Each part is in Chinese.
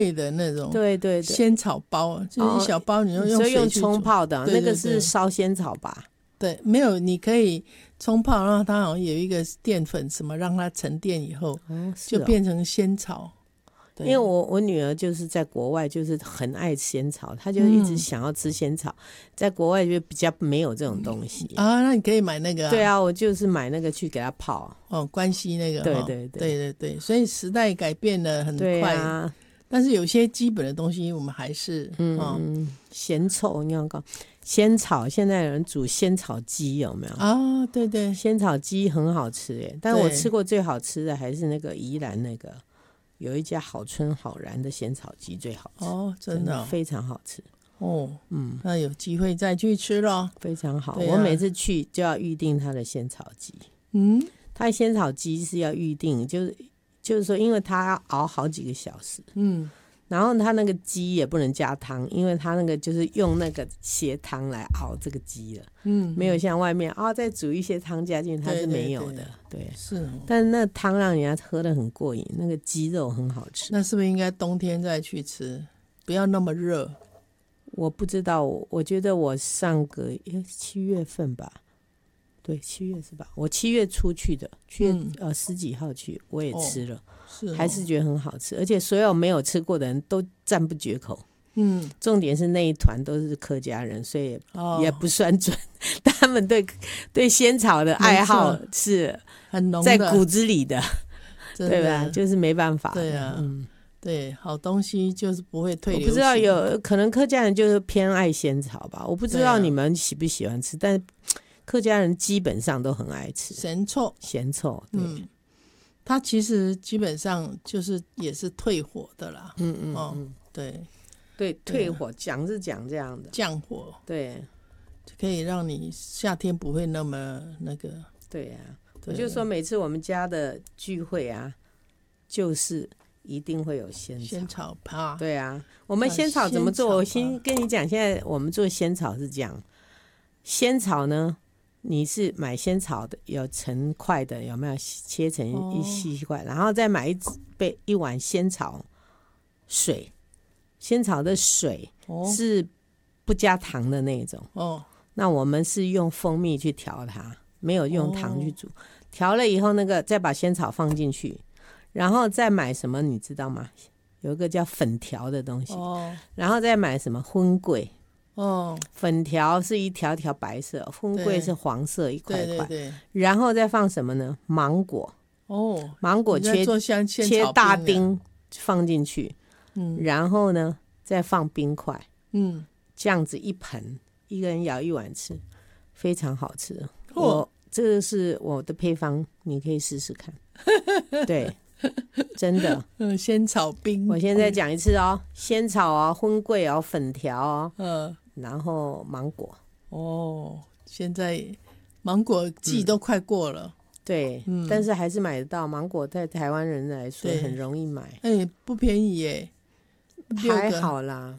的那种， 对对对， 仙草包，就是一小包，你用水去冲泡的， 对对对， 那个是烧仙草吧？ 对，没有，你可以冲泡，然后它好像有一个淀粉什么，让它沉淀以后，就变成仙草。 因为我女儿就是在国外，就是很爱仙草，她就一直想要吃仙草，在国外就比较没有这种东西啊。那你可以买那个对啊，我就是买那个去给她泡关西那个， 对对对对对，所以时代改变了很快， 对啊， 但是有些基本的东西我们还是咸臭，你看仙草，现在有人煮仙草鸡有没有啊？对对， 仙草鸡很好吃耶，但我吃过最好吃的还是那个宜兰那个有一家好春好然的仙草鸡最好吃真的非常好吃那有机会再去吃咯， 非常好我每次去就要预定他的仙草鸡他的仙草鸡是要预定，就是说因为他要熬好几个小时然后他那个鸡也不能加汤，因为他那个就是用那个血汤来熬这个鸡了没有像外面再煮一些汤加进去，它是没有的，对是但是那汤让人家喝得很过瘾，那个鸡肉很好吃。 那是不是应该冬天再去吃，不要那么热？ 我不知道，我觉得我上个7月份吧，对，7月是吧？我7月初去的，7月10几号去，我也吃了还是觉得很好吃，而且所有没有吃过的人都赞不绝口重点是那一团都是客家人，所以也不算准他们对仙草的爱好是很浓在骨子里的对吧？就是没办法对啊对，好东西就是不会退流行。 我不知道有可能客家人就是偏爱仙草吧，我不知道你们喜不喜欢吃但客家人基本上都很爱吃咸臭对它其实基本上就是也是退火的啦对对，退火讲是讲这样的， 降火， 对， 可以让你夏天不会那么那个。 对啊，我就说每次我们家的聚会啊，就是一定会有仙草趴。 对啊，我们仙草怎么做？我先跟你讲，现在我们做仙草是这样，仙草呢，你是买仙草的，有成块的，有没有切成一细块，然后再买一碗仙草水。仙草的水是不加糖的那种那我们是用蜂蜜去调它，没有用糖去煮调了以后那个再把仙草放进去，然后再买什么你知道吗？有一个叫粉条的东西然后再买什么荤桂粉条是一条条白色，荤桂是黄色一块块对然后再放什么呢？芒果芒果切大丁放进去然后呢再放冰块这样子一盆，一个人舀一碗吃，非常好吃这个是我的配方，你可以试试看对真的仙草冰我现在讲一次仙草荤桂粉条然后芒果现在芒果季都快过了对但是还是买得到芒果，在台湾人来说很容易买不便宜耶还好啦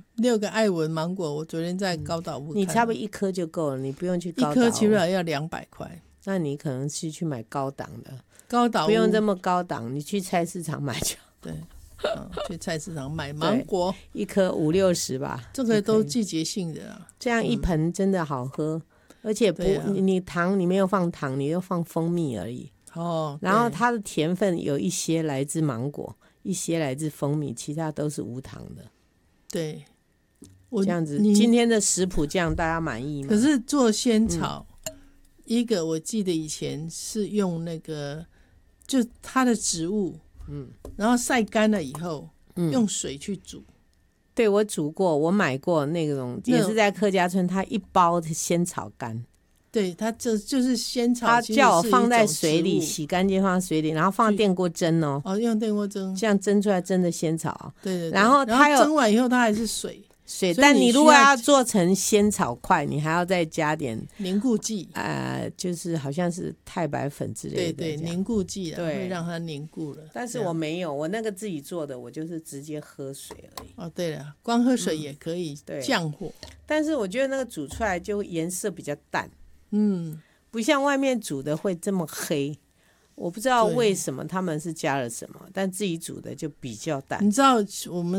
6个爱文芒果我昨天在高岛屋你差不多1颗就够了，你不用去高岛， 一颗起码要200块， 那你可能是去买高档的， 高岛屋不用这么高档，你去菜市场买就对去菜市场买芒果 1颗50-60吧， 这个都季节性的这样一盆真的好喝而且你糖你没有放糖，你又放蜂蜜而已然后它的甜分有一些来自芒果，一些来自蜂蜜，其他都是无糖的对这样子今天的食谱这样大家满意吗？ 可是做仙草一个我记得以前是用那个就它的植物然后晒干了以后用水去煮对我煮过，我买过那种也是在客家村，它一包的仙草干对，它就是仙草， 它叫我放在水里洗干净放在水里，然后放电锅蒸用电锅蒸， 这样蒸出来真的仙草对然后它蒸完以后它还是水但你如果要做成仙草块，你还要再加点凝固剂就是好像是太白粉之类的对凝固剂会让它凝固了， 但是我没有，我那个自己做的我就是直接喝水而已对了，光喝水也可以降火但是我觉得那个煮出来就颜色比较淡不像外面煮的会这么黑， 我不知道对为什么他们是加了什么，但自己煮的就比较淡。 你知道我们